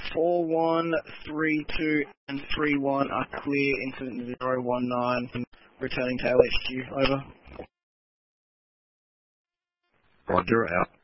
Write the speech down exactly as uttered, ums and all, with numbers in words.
four one, three two, and three one are clear. Incident zero one nine, returning to L H Q. Over. Roger, out.